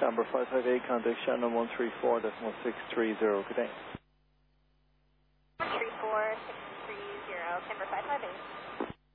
Amber 558, contact Shannon 134.1630, good day. 134.630, Timber 558.